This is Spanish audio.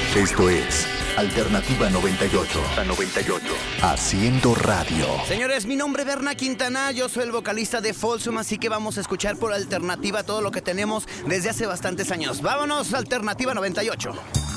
Esto es Alternativa 98. La 98. Haciendo radio. Señores, mi nombre es Berna Quintana, yo soy el vocalista de Folsom, así que vamos a escuchar por Alternativa todo lo que tenemos desde hace bastantes años. Vámonos, Alternativa 98.